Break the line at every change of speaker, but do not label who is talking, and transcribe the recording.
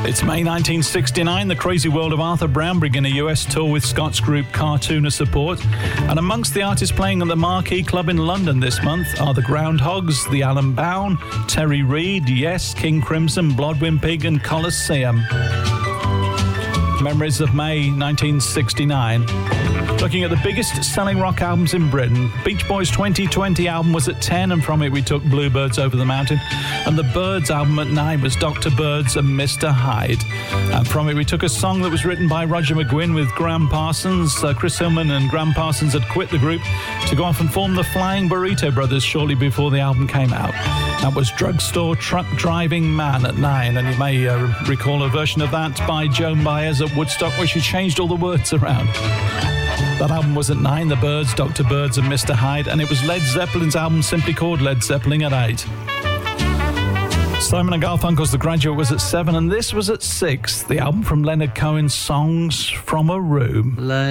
It's May 1969. The Crazy World of Arthur Brown begin a US tour with Scots group Cartooner support. And amongst the artists playing at the Marquee Club in London this month are the Groundhogs, the Alan Bown, Terry Reid, Yes, King Crimson, Blodwyn Pig and Colosseum. Memories of May 1969. Looking at the biggest selling rock albums in Britain, Beach Boys' 2020 album was at 10, and from it we took Bluebirds Over the Mountain. And the Byrds album at 9 was Dr. Byrds and Mr. Hyde. And from it we took a song that was written by Roger McGuinn with Graham Parsons. Chris Hillman and Graham Parsons had quit the group to go off and form the Flying Burrito Brothers shortly before the album came out. That was Drugstore Truck Driving Man at 9, and you may recall a version of that by Joan Baez at Woodstock where she changed all the words around. That album was at 9, the Byrds, Dr. Byrds and Mr. Hyde, and it was Led Zeppelin's album simply called Led Zeppelin at 8. Simon and Garfunkel's The Graduate was at 7, and this was at 6, the album from Leonard Cohen, Songs from a Room.